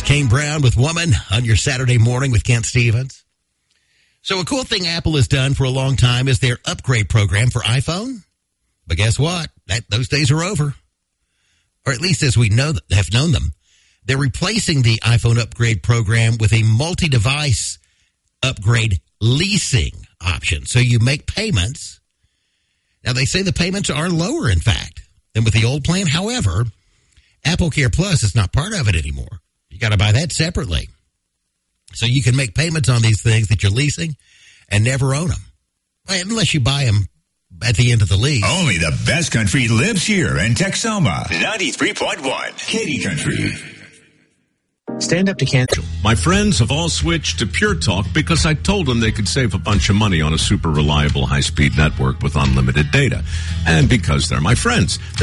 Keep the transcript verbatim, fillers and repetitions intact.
Kane Brown with Woman on your Saturday morning with Kent Stevens. So a cool thing Apple has done for a long time is their upgrade program for iPhone. But guess what? That those days are over. Or at least as we know have known them. They're replacing the iPhone upgrade program with a multi-device upgrade leasing option. So you make payments. Now, they say the payments are lower, in fact, than with the old plan. However, Apple Care Plus is not part of it anymore. You got to buy that separately. So you can make payments on these things that you're leasing and never own them. Unless you buy them at the end of the lease. Only the best country lives here in Texoma. ninety-three point one Katy Country. Stand up to cancer. My friends have all switched to Pure Talk because I told them they could save a bunch of money on a super reliable high-speed network with unlimited data. And because they're my friends.